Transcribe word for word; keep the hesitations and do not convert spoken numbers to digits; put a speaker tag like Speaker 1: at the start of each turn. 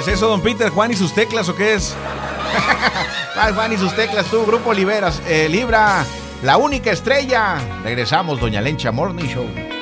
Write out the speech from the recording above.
Speaker 1: ¿Qué es eso, don Peter? ¿Juan y sus teclas o qué es?
Speaker 2: Ay, Juan y sus teclas, tú, Grupo Liberas, eh, Libra, la única estrella. Regresamos, Doña Lencha Morning Show.